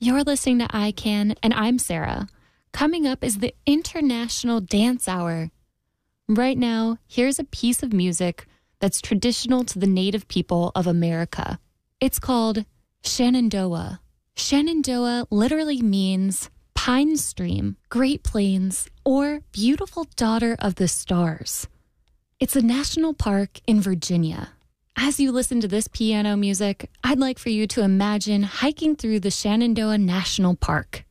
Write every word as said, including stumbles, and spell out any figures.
You're listening to I Can, and I'm Sarah. Coming up is the International Dance Hour. Right now, here's a piece of music that's traditional to the native people of America. It's called Shenandoah. Shenandoah literally means pine stream, Great Plains, or beautiful daughter of the stars. It's a national park in Virginia. As you listen to this piano music, I'd like for you to imagine hiking through the Shenandoah National Park.